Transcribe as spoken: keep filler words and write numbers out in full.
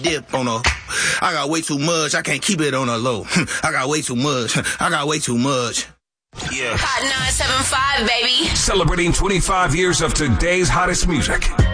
dip on her. I got way too much. I can't keep it on a low. I got way too much. I got way too much. Yeah. Hot nine seven five, baby. Celebrating twenty-five years of today's hottest music.